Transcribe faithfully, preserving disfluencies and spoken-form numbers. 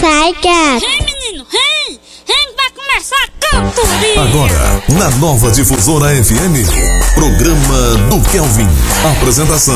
Tiger. Vem, menino, vem! Vem, vai começar a cantoria! Agora, na nova Difusora F M, programa do Kelvin. Apresentação: